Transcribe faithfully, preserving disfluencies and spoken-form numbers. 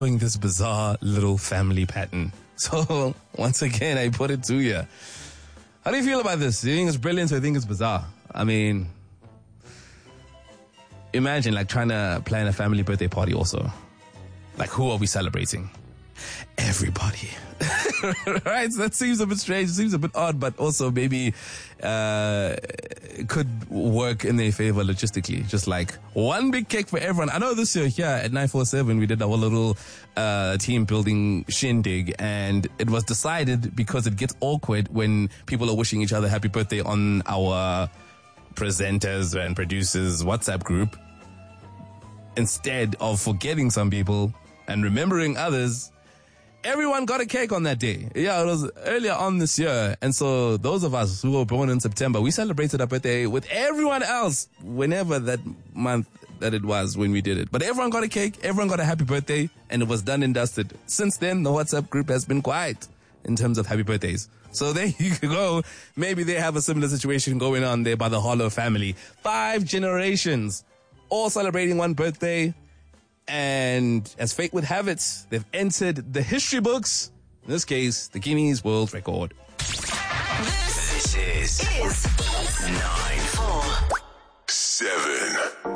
this bizarre little family pattern. So, once again, I put it to you. How do you feel about this? Do you think it's brilliant or do you think it's bizarre? I mean, imagine like trying to plan a family birthday party also. Like, who are we celebrating? Everybody. Right? So that seems a bit strange. It seems a bit odd, but also maybe uh, it could work in their favor logistically. Just like one big cake for everyone. I know this year here at nine four seven, we did our little uh, team building shindig, and it was decided because it gets awkward when people are wishing each other happy birthday on our presenters and producers WhatsApp group. Instead of forgetting some people and remembering others, everyone got a cake on that day. Yeah, it was earlier on this year. And so those of us who were born in September, we celebrated our birthday with everyone else whenever that month that it was when we did it. But everyone got a cake, everyone got a happy birthday, and it was done and dusted. Since then, the WhatsApp group has been quiet in terms of happy birthdays. So there you go. Maybe they have a similar situation going on there by the Hollow family. Five generations all celebrating one birthday. And as fate would have it, they've entered the history books. In this case, the Guinness World Record. This is, is nine four seven.